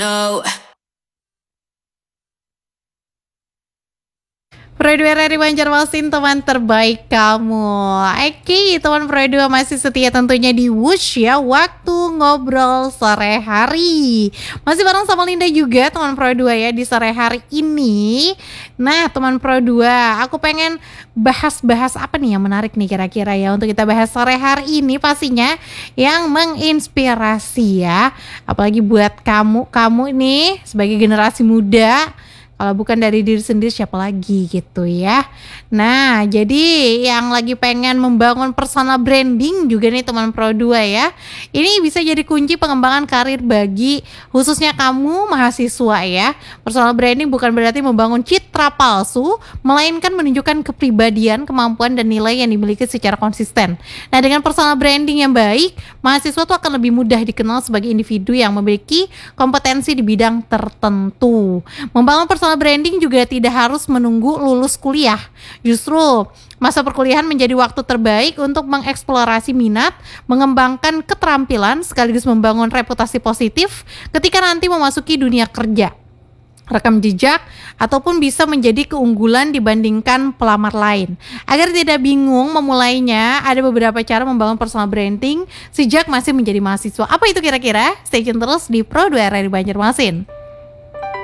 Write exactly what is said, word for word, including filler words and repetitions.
No. Pro dua R R I Banjarmasin, teman terbaik kamu. Oke, teman Pro dua masih setia tentunya di Wush ya, waktu ngobrol sore hari. Masih bareng sama Linda juga, teman Pro dua ya, di sore hari ini. Nah, teman Pro dua, aku pengen bahas-bahas apa nih yang menarik nih kira-kira ya untuk kita bahas sore hari ini, pastinya yang menginspirasi ya. Apalagi buat kamu, kamu nih sebagai generasi muda. Kalau bukan dari diri sendiri siapa lagi gitu ya. Nah, jadi yang lagi pengen membangun personal branding juga nih teman Pro dua ya. Ini bisa jadi kunci pengembangan karir bagi khususnya kamu mahasiswa ya. Personal branding bukan berarti membangun citra palsu, melainkan menunjukkan kepribadian, kemampuan dan nilai yang dimiliki secara konsisten. Nah, dengan personal branding yang baik, mahasiswa tuh akan lebih mudah dikenal sebagai individu yang memiliki kompetensi di bidang tertentu. Membangun personal branding juga tidak harus menunggu lulus kuliah. Justru masa perkuliahan menjadi waktu terbaik untuk mengeksplorasi minat, mengembangkan keterampilan sekaligus membangun reputasi positif ketika nanti memasuki dunia kerja. Rekam jejak ataupun bisa menjadi keunggulan dibandingkan pelamar lain. Agar tidak bingung memulainya, ada beberapa cara membangun personal branding sejak masih menjadi mahasiswa. Apa itu kira-kira? Stay tune terus di Pro dua R R I Banjarmasin.